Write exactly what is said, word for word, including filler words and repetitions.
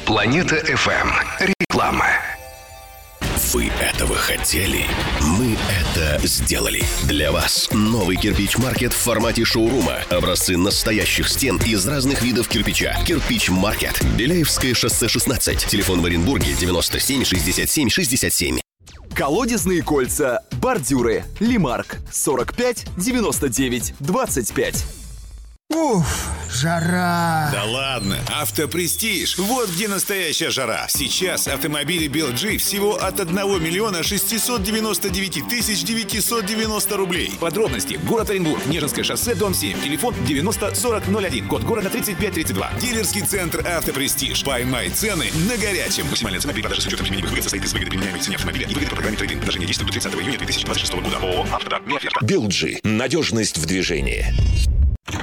Планета эф эм. Реклама. Вы этого хотели? Мы это сделали. Для вас новый кирпич-маркет в формате шоурума. Образцы настоящих стен из разных видов кирпича. Кирпич-маркет. Беляевское шоссе шестнадцать. Телефон в Оренбурге девяносто семь шестьдесят семь шестьдесят семь. Колодезные кольца, бордюры, Лимарк, сорок пять девяносто девять двадцать пять. Уф, жара. Да ладно, Автопрестиж. Вот где настоящая жара. Сейчас автомобили би эл джи всего от одного миллиона шестьсот девяносто девять тысяч девятьсот девяносто рублей. Подробности. Город Оренбург, Нежинское шоссе, дом семь. Телефон девяносто сорок ноль один. Код города тридцать пять тридцать два. Дилерский центр Автопрестиж. Поймай цены на горячем. Максимальная цена при продаже с учетом изменений выгод состоит из выгоды применяемой цене автомобиля и выгоды по программе трейд-ин. Предложение действует до тридцатого июня две тысячи двадцать шестого года. ООО «Автодар». Не оферта. би эл джи. Надежность в движении.